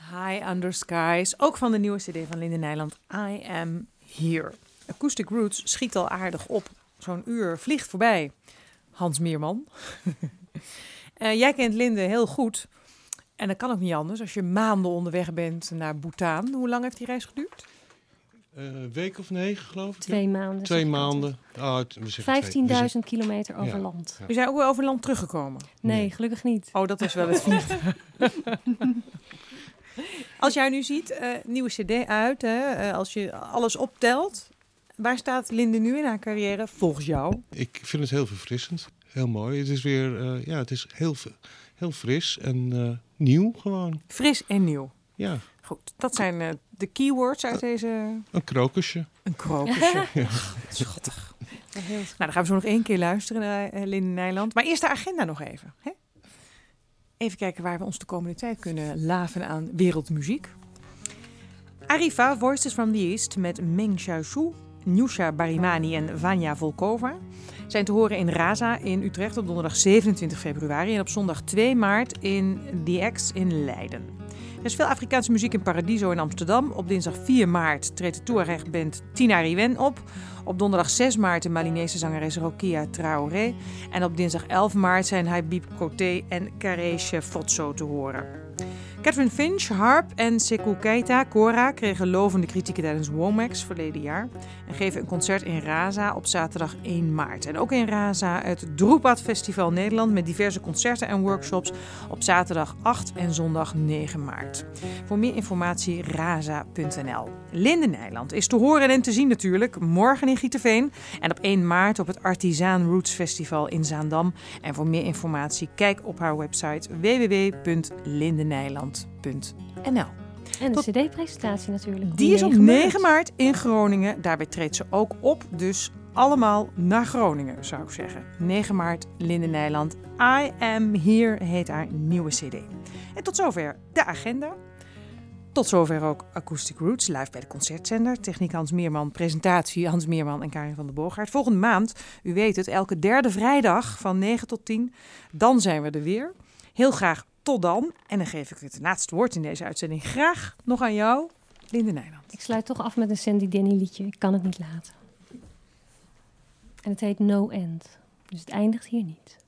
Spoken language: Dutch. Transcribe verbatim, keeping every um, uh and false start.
High Under Skies, ook van de nieuwe cd van Linde Nijland, I Am Here. Acoustic Roots schiet al aardig op. Zo'n uur vliegt voorbij. Hans Meerman. uh, jij kent Linde heel goed. En dat kan ook niet anders als je maanden onderweg bent naar Bhutan. Hoe lang heeft die reis geduurd? Een uh, week of negen, geloof ik. Twee ja. maanden. Twee maanden. Oh, vijftienduizend kilometer over ja. land. We zijn ook weer over land teruggekomen? Nee, nee, gelukkig niet. Oh, dat was wel het vliegtuig. Als jij nu ziet, uh, nieuwe cd uit, hè, uh, als je alles optelt. Waar staat Linde nu in haar carrière volgens jou? Ik vind het heel verfrissend. Heel mooi. Het is weer, uh, ja, het is heel, heel fris en uh, nieuw gewoon. Fris en nieuw. Ja. Goed, dat zijn uh, de keywords uit deze... Een krokusje. Een krokusje. Ja. Schattig. Nou, dan gaan we zo nog één keer luisteren naar uh, Linde Nijland. Maar eerst de agenda nog even. Hè? Even kijken waar we ons de komende tijd kunnen laven aan wereldmuziek. Arriva, Voices from the East met Meng Xiaoshu, Nusha Barimani en Vanya Volkova zijn te horen in Raza in Utrecht op donderdag zevenentwintig februari en op zondag twee maart in The X in Leiden. Er is veel Afrikaanse muziek in Paradiso in Amsterdam. Op dinsdag vier maart treedt de Touareg-band Tina Riwen op. Op donderdag zes maart de Malinese zangeres Rokia Traoré. En op dinsdag elf maart zijn Habib Koté en Kareshe Fotso te horen. Catherine Finch, harp en Sekou Keita, Kora, kregen lovende kritieken tijdens Womax verleden jaar. En geven een concert in Raza op zaterdag één maart. En ook in Raza het Droepad Festival Nederland met diverse concerten en workshops op zaterdag acht en zondag negen maart. Voor meer informatie raza punt n l. Linde Nijland is te horen en te zien natuurlijk morgen in Gieteveen en op één maart op het Artisan Roots Festival in Zaandam. En voor meer informatie kijk op haar website w w w punt lindenijland punt n l. En de Tot... cd-presentatie natuurlijk. Die is op negen maart in Groningen. Daarbij treedt ze ook op, dus allemaal naar Groningen zou ik zeggen. negen maart, Linde Nijland. I Am Here heet haar nieuwe cd. En tot zover de agenda. Tot zover ook Acoustic Roots, live bij de Concertzender. Techniek Hans Meerman, presentatie Hans Meerman en Karin van der Boogaard. Volgende maand, u weet het, elke derde vrijdag van negen tot tien. Dan zijn we er weer. Heel graag tot dan. En dan geef ik het laatste woord in deze uitzending graag nog aan jou, Linde Nijland. Ik sluit toch af met een Sandy Denny liedje. Ik kan het niet laten. En het heet No End. Dus het eindigt hier niet.